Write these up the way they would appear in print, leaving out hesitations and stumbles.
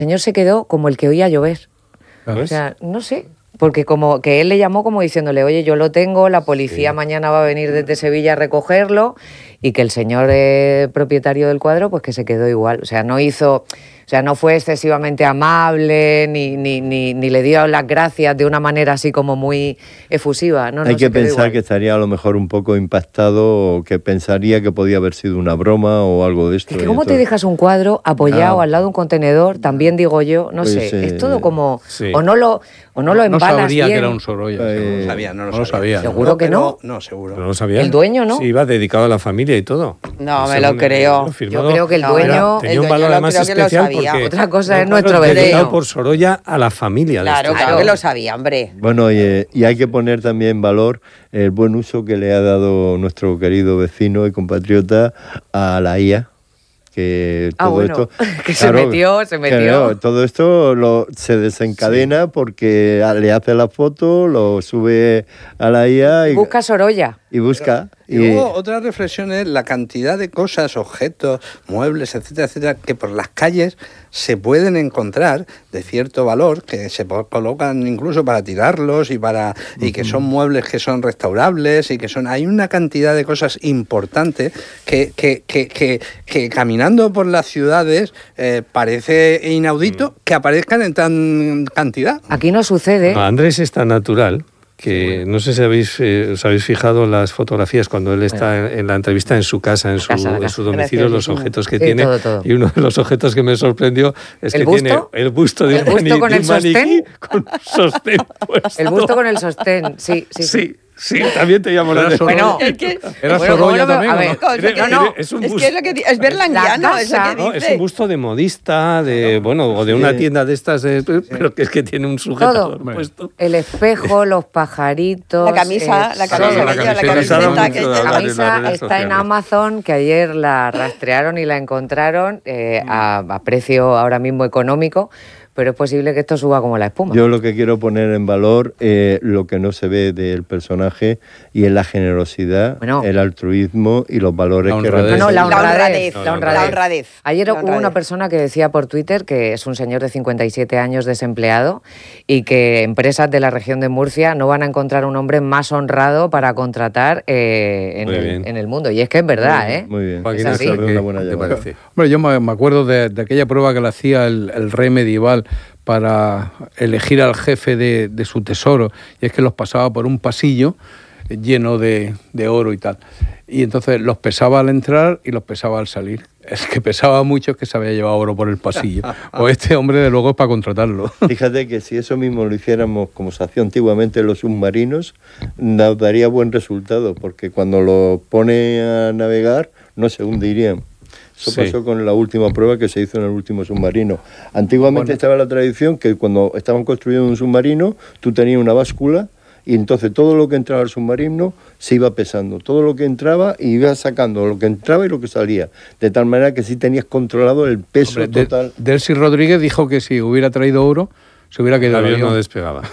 El señor se quedó como el que oía llover. ¿Sabes? O sea, no sé, porque como que él le llamó como diciéndole, oye, yo lo tengo, la policía mañana va a venir desde Sevilla a recogerlo, y que el señor propietario del cuadro, pues que se quedó igual. O sea, no fue excesivamente amable, ni le dio las gracias de una manera así como muy efusiva. No, Hay que se quedó pensar igual. que estaría a lo mejor un poco impactado, o que pensaría que podía haber sido una broma o algo de esto. Es que ¿cómo te dejas un cuadro apoyado al lado de un contenedor? También digo yo, no Pues, sé, es todo como... sí. O no lo embalas No sabría bien. que era un Sorolla. No No lo sabía. ¿Seguro que no? No, seguro. No lo sabía. El dueño, ¿no? Sí, iba dedicado a la familia y todo. No, me Según lo creo. el firmado, Yo creo que el No, dueño... tenía el un dueño valor lo además creo que lo especial sabía. porque Otra cosa era es un nuestro cuadro dedicado vedeo. por Sorolla a la familia. Claro, de este claro que señor. lo sabía, hombre. Bueno, y hay que poner también en valor el buen uso que le ha dado nuestro querido vecino y compatriota a la IA. Que todo bueno, esto, que se metió. Claro, todo esto se desencadena porque le hace la foto, lo sube a la IA y Busca Sorolla. busca. Y luego otra reflexión es la cantidad de cosas, objetos, muebles, etcétera, etcétera, que por las calles se pueden encontrar de cierto valor, que se colocan incluso para tirarlos y que son muebles que son restaurables y que son... Hay una cantidad de cosas importantes que caminando por las ciudades parece inaudito que aparezcan en tan cantidad. Aquí no sucede. Andrés es tan natural que no sé si os habéis fijado las fotografías cuando él está en la entrevista en su casa, en su domicilio, Gracias, los sí. objetos que Sí, tiene. todo. Y uno de los objetos que me sorprendió es ¿El que busto? tiene el busto de ¿El busto con el un maniquí sostén? con sostén puesto. El busto con el sostén, sí. Sí, también te llamo la atención. Bueno, Es que, ¿Era bueno, Sorolla ¿cómo lo veo? también A o ver, no? no, Es un es busto. que es lo que es berlanguiano, La eso que casa, No, dice. es un busto de modista, de de una tienda de estas, pero que es que tiene un sujetador Todo. puesto. El espejo, los pajaritos... La camisa, la camiseta camiseta que mucho de La hablar en las camisa redes está en sociales. Amazon, que ayer la rastrearon y la encontraron a precio ahora mismo económico, pero es posible que esto suba como la espuma. Yo lo que quiero poner en valor lo que no se ve del personaje, y es la generosidad, Bueno. el altruismo y los valores La que honradez. representa. la honradez. La honradez. Ayer La hubo honradez. una persona que decía por Twitter que es un señor de 57 años desempleado y que empresas de la región de Murcia no van a encontrar un hombre más honrado para contratar Muy bien. en el mundo. Y es que es verdad, ¿eh? Muy bien. Joaquín, Es así. Esa es una buena ¿qué te llamada. parece? Hombre, yo me acuerdo de aquella prueba que le hacía el rey medieval para elegir al jefe de su tesoro, y es que los pasaba por un pasillo lleno de oro y tal. Y entonces los pesaba al entrar y los pesaba al salir. Es que pesaba mucho, es que se había llevado oro por el pasillo. O este hombre, de luego, es para contratarlo. Fíjate que si eso mismo lo hiciéramos como se hacía antiguamente en los submarinos, nos daría buen resultado, porque cuando lo pone a navegar no se hundirían. Eso Sí. pasó con la última prueba que se hizo en el último submarino. Antiguamente estaba la tradición que cuando estaban construyendo un submarino, tú tenías una báscula y entonces todo lo que entraba al submarino se iba pesando. Todo lo que entraba y ibas sacando lo que entraba y lo que salía. De tal manera que sí tenías controlado el peso Hombre, total. Delcy Rodríguez dijo que si hubiera traído oro, se hubiera El quedado avión el no avión. despegaba.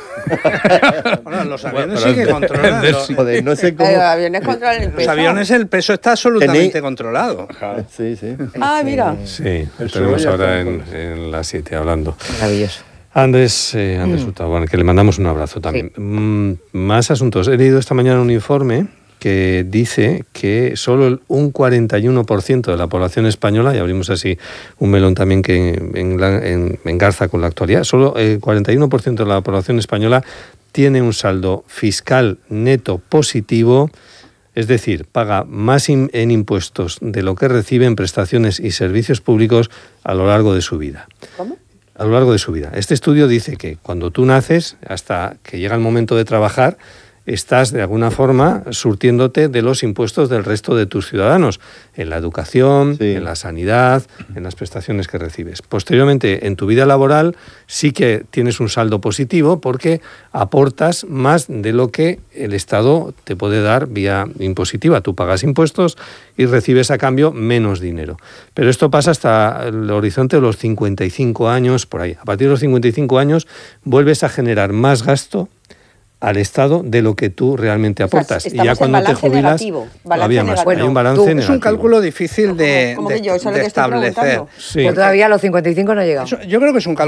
Bueno, los aviones pero sí que de- controlan. de- Los, Joder, no sé cómo... Los aviones controlan el los peso. aviones, el peso está absolutamente Tenéis- controlado. Sí, sí. Ah, mira. Sí, El tenemos Sorolla ahora con- en las 7 hablando. Maravilloso. Andrés Hurtado, bueno, que le mandamos un abrazo también. Más asuntos. He leído esta mañana un informe que dice que solo un 41% de la población española, y abrimos así un melón también que engarza con la actualidad, solo el 41% de la población española tiene un saldo fiscal neto positivo, es decir, paga más en impuestos de lo que recibe en prestaciones y servicios públicos a lo largo de su vida. ¿Cómo? A lo largo de su vida. Este estudio dice que cuando tú naces, hasta que llega el momento de trabajar, estás de alguna forma surtiéndote de los impuestos del resto de tus ciudadanos, en la educación, Sí. en la sanidad, en las prestaciones que recibes. Posteriormente, en tu vida laboral, sí que tienes un saldo positivo porque aportas más de lo que el Estado te puede dar vía impositiva. Tú pagas impuestos y recibes a cambio menos dinero. Pero esto pasa hasta el horizonte de los 55 años, por ahí. A partir de los 55 años vuelves a generar más gasto al Estado de lo que tú realmente aportas. Y ya estamos en cuando te balance jubilas, negativo, todavía más. negativo. Hay un balance Tú- negativo. Es un cálculo difícil de ¿Cómo que yo? Eso es lo que estoy establecer. preguntando. Sí. Yo todavía a los 55 no he llegado. Yo creo que es un cálculo